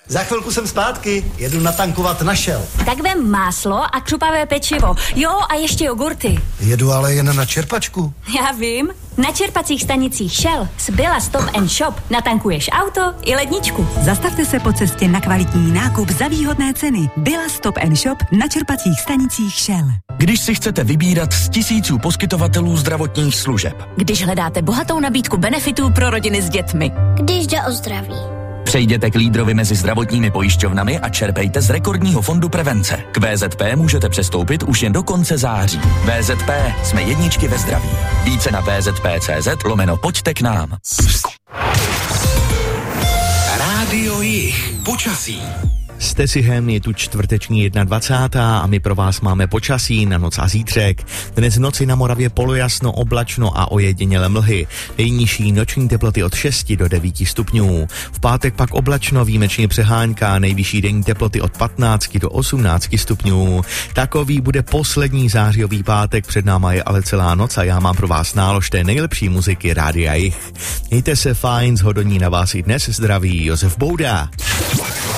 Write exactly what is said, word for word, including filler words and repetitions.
Za chvilku jsem zpátky, jedu natankovat na Shell. Tak vem máslo a křupavé pečivo. Jo, a ještě jogurty. Jedu ale jen na čerpačku. Já vím. Na čerpacích stanicích Shell z Billa Stop and Shop natankuješ auto i ledničku. Zastavte se po cestě na kvalitní nákup za výhodné ceny. Billa Stop and Shop na čerpacích stanicích Shell. Když si chcete vybírat z tisíců poskytovatelů zdravotních služeb. Když hledáte bohatou nabídku benefitů pro rodiny s dětmi. Když jde o zdraví. Přejděte k lídrovi mezi zdravotními pojišťovnami a čerpejte z rekordního fondu prevence. K V Z P můžete přestoupit už jen do konce září. V Z P, jsme jedničky ve zdraví. Více na vzp.cz lomeno pojďte k nám. Rádio Jich. Počasí. S Tesihem je tu čtvrteční dvacátá první a my pro vás máme počasí na noc a zítřek. Dnes v noci na Moravě polojasno, oblačno a ojedinělé mlhy. Nejnižší noční teploty od šesti do devíti stupňů. V pátek pak oblačno, výjimečně přehánka, nejvyšší denní teploty od patnácti do osmnácti stupňů. Takový bude poslední zářijový pátek, před náma je ale celá noc a já mám pro vás nálož té nejlepší muziky Rádia Jich. Mějte se fajn, z Hodoní na vás i dnes zdraví Josef Bouda.